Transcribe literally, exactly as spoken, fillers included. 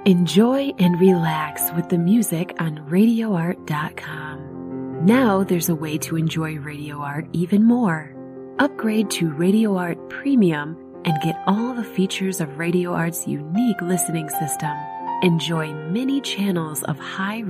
Enjoy and relax with the music on radio art dot com. Now there's a way to enjoy Radio Art even more. Upgrade to Radio Art Premium and get all the features of Radio Art's unique listening system. Enjoy many channels of high